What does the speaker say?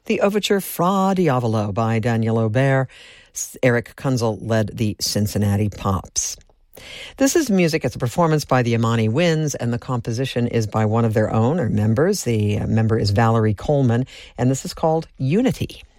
The overture Fra Diavolo by Daniel Aubert. Eric Kunzel led the Cincinnati Pops. This is music. It's a performance by the Imani Winds, and the composition is by one of their own, or members. The member is Valerie Coleman, and this is called Unity.